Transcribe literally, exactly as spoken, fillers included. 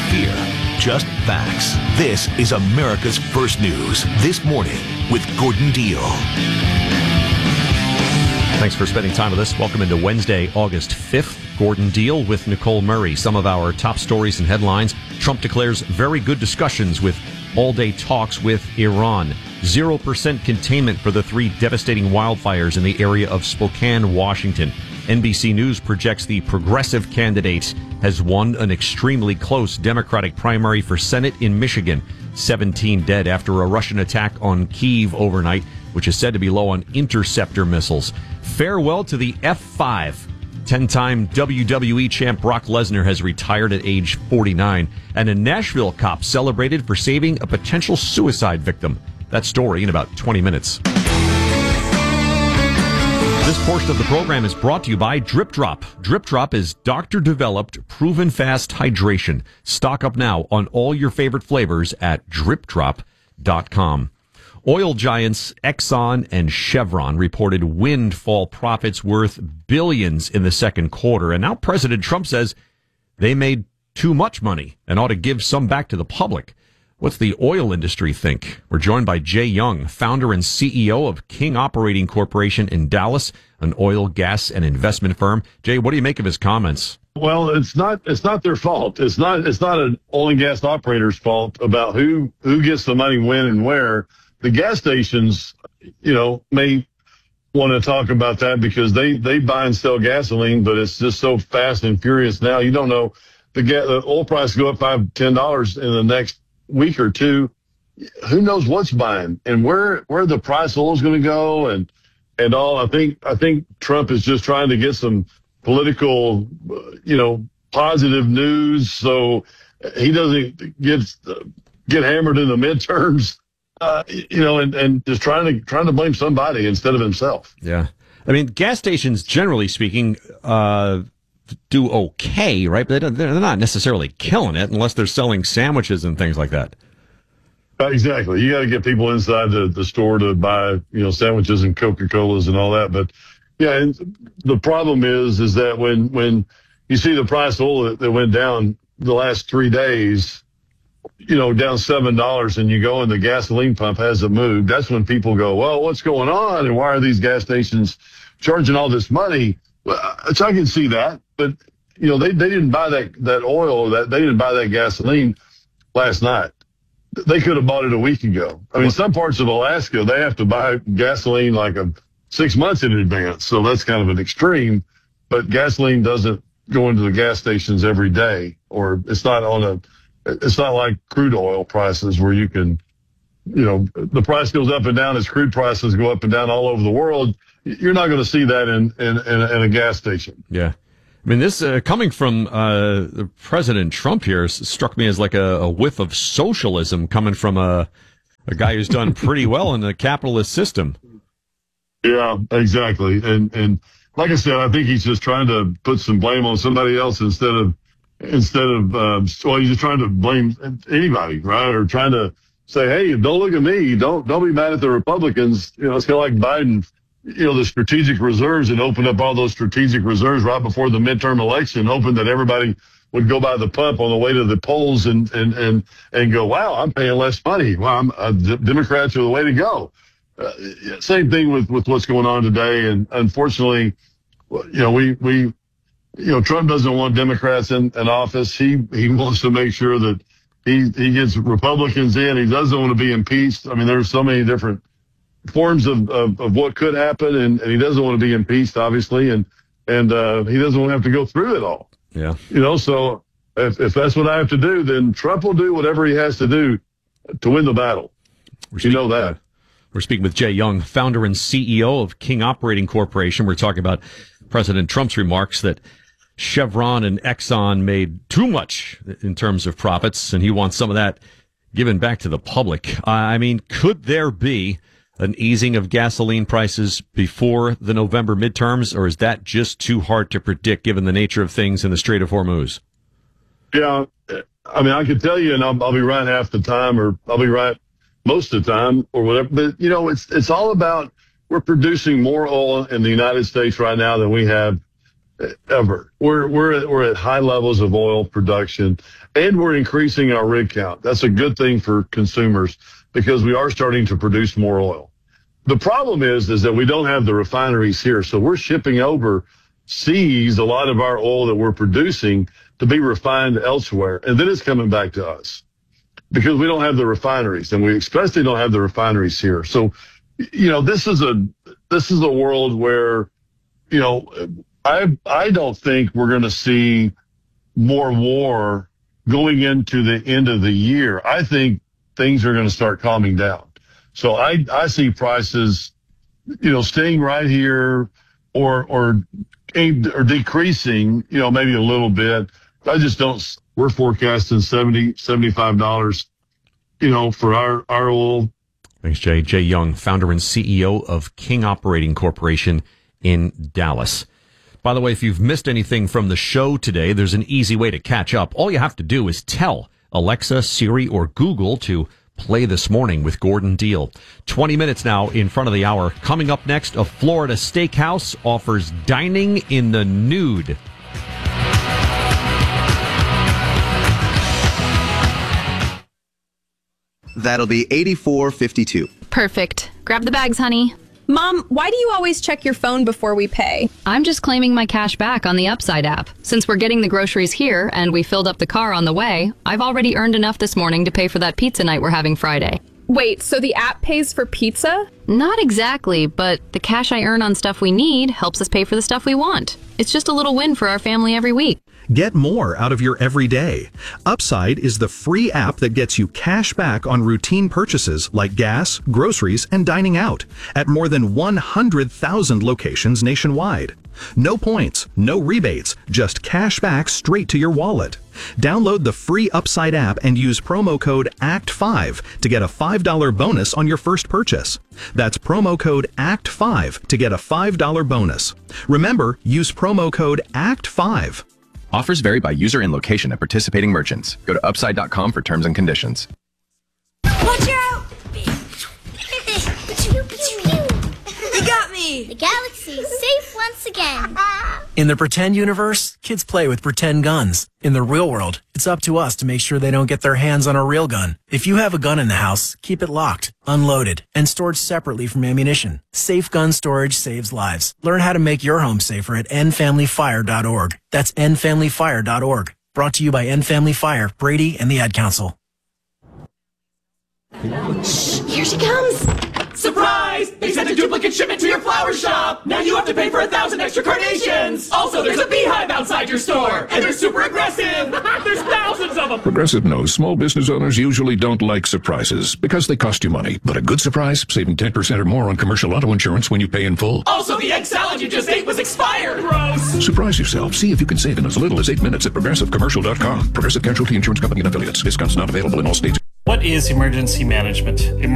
fear, just facts. This is America's First News This Morning with Gordon Deal. Thanks for spending time with us. Welcome into Wednesday, August fifth. Gordon Deal with Nicole Murray. Some of our top stories and headlines. Trump declares very good discussions with all-day talks with Iran. Zero percent containment for the three devastating wildfires in the area of Spokane, Washington. N B C News projects the progressive candidate has won an extremely close Democratic primary for Senate in Michigan. seventeen dead after a Russian attack on Kyiv overnight, which is said to be low on interceptor missiles. Farewell to the F five. ten-time W W E champ Brock Lesnar has retired at age forty-nine, and a Nashville cop celebrated for saving a potential suicide victim. That story in about twenty minutes. This portion of the program is brought to you by Drip Drop. Drip Drop is doctor-developed, proven-fast hydration. Stock up now on all your favorite flavors at drip drop dot com. Oil giants Exxon and Chevron reported windfall profits worth billions in the second quarter, and now President Trump says they made too much money and ought to give some back to the public. What's the oil industry think? We're joined by Jay Young, founder and C E O of King Operating Corporation in Dallas, an oil, gas, and investment firm. Jay, what do you make of his comments? Well, it's not it's not their fault. It's not it's not an oil and gas operator's fault about who who gets the money when and where. The gas stations, you know, may want to talk about that because they, they buy and sell gasoline, but it's just so fast and furious now. You don't know the, ga- the oil price go up five, ten dollars in the next week or two. Who knows what's buying and where where the price of oil is going to go and and all. I think I think Trump is just trying to get some political, you know, positive news so he doesn't get get hammered in the midterms. Uh, you know, and, and just trying to trying to blame somebody instead of himself. Yeah. I mean, gas stations, generally speaking, uh, do okay, right? But they're not necessarily killing it unless they're selling sandwiches and things like that. Uh, exactly. You got to get people inside the, the store to buy, you know, sandwiches and Coca-Colas and all that. But, yeah, and the problem is, is that when, when you see the price of oil that, that went down the last three days, you know, down seven dollars and you go and the gasoline pump hasn't moved, that's when people go, well, what's going on? And why are these gas stations charging all this money? Well, I can see that, but, you know, they, they didn't buy that, that oil, that they didn't buy that gasoline last night. They could have bought it a week ago. I mean, some parts of Alaska, they have to buy gasoline like a six months in advance. So that's kind of an extreme, but gasoline doesn't go into the gas stations every day, or it's not on a, It's not like crude oil prices where you can, you know, the price goes up and down as crude prices go up and down all over the world. You're not going to see that in, in, in, a, in a gas station. Yeah. I mean, this uh, coming from uh, President Trump here struck me as like a, a whiff of socialism coming from a, a guy who's done pretty well in the capitalist system. Yeah, exactly. And, and like I said, I think he's just trying to put some blame on somebody else instead of, Instead of, uh, well, he's just trying to blame anybody, right? Or trying to say, hey, don't look at me. Don't, don't be mad at the Republicans. You know, it's kind of like Biden, you know, the strategic reserves and opened up all those strategic reserves right before the midterm election, hoping that everybody would go by the pump on the way to the polls and, and, and, and go, wow, I'm paying less money. Well, I'm, uh, Democrats are the way to go. Uh, same thing with, with what's going on today. And unfortunately, you know, we, we, You know, Trump doesn't want Democrats in, in office. He he wants to make sure that he he gets Republicans in. He doesn't want to be impeached. I mean, there's so many different forms of, of, of what could happen, and, and he doesn't want to be impeached, obviously, and and uh, he doesn't want to have to go through it all. Yeah. You know, so if, if that's what I have to do, then Trump will do whatever he has to do to win the battle. We're you know that. Uh, we're speaking with Jay Young, founder and C E O of King Operating Corporation. We're talking about President Trump's remarks that Chevron and Exxon made too much in terms of profits, and he wants some of that given back to the public. I mean, could there be an easing of gasoline prices before the November midterms, or is that just too hard to predict given the nature of things in the Strait of Hormuz? Yeah, I mean, I could tell you, and I'll, I'll be right half the time, or I'll be right most of the time, or whatever. But, you know, it's it's all about, we're producing more oil in the United States right now than we have ever. We're we're at, we're at high levels of oil production, and we're increasing our rig count. That's a good thing for consumers because we are starting to produce more oil. The problem is is that we don't have the refineries here, so we're shipping overseas a lot of our oil that we're producing to be refined elsewhere, and then it's coming back to us because we don't have the refineries, and we especially don't have the refineries here. So, you know, this is a this is a world where, you know, I I don't think we're going to see more war going into the end of the year. I think things are going to start calming down. So I I see prices, you know, staying right here or or or decreasing, you know, maybe a little bit. I just don't. We're forecasting seventy, seventy-five dollars, you know, for our our oil. Thanks, Jay. Jay Young, founder and C E O of King Operating Corporation in Dallas. By the way, if you've missed anything from the show today, there's an easy way to catch up. All you have to do is tell Alexa, Siri, or Google to play This Morning with Gordon Deal. twenty minutes now in front of the hour. Coming up next, a Florida steakhouse offers dining in the nude. That'll be eighty-four fifty-two. Perfect. Grab the bags, honey. Mom, why do you always check your phone before we pay? I'm just claiming my cash back on the Upside app. Since we're getting the groceries here and we filled up the car on the way, I've already earned enough this morning to pay for that pizza night we're having Friday. Wait, so the app pays for pizza? Not exactly, but the cash I earn on stuff we need helps us pay for the stuff we want. It's just a little win for our family every week. Get more out of your everyday. Upside is the free app that gets you cash back on routine purchases like gas, groceries, and dining out at more than one hundred thousand locations nationwide. No points, no rebates, just cash back straight to your wallet. Download the free Upside app and use promo code A C T five to get a five dollars bonus on your first purchase. That's promo code A C T five to get a five dollars bonus. Remember, use promo code A C T five. Offers vary by user and location at participating merchants. Go to upside dot com for terms and conditions. Watch out! You got me! The galaxy is safe once again. In the pretend universe, kids play with pretend guns. In the real world, it's up to us to make sure they don't get their hands on a real gun. If you have a gun in the house, keep it locked, unloaded, and stored separately from ammunition. Safe gun storage saves lives. Learn how to make your home safer at end family fire dot org. That's end family fire dot org. Brought to you by End Family Fire, Brady, and the Ad Council. Here she comes! Surprise! They sent a duplicate shipment to your flower shop! Now you have to pay for a thousand extra carnations! Also, there's a beehive outside your store! And they're super aggressive! There's thousands of them! Progressive knows small business owners usually don't like surprises because they cost you money. But a good surprise, saving ten percent or more on commercial auto insurance when you pay in full. Also, the egg salad you just ate was expired! Gross! Surprise yourself. See if you can save in as little as eight minutes at progressive commercial dot com. Progressive Casualty Insurance Company and affiliates. Discounts not available in all states. What is emergency management?